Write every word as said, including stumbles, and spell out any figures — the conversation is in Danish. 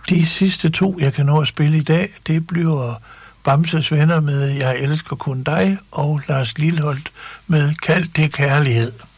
De sidste to, jeg kan nå at spille i dag, det bliver Bamses Venner med Jeg elsker kun dig, og Lars Lilholt med Kald det kærlighed.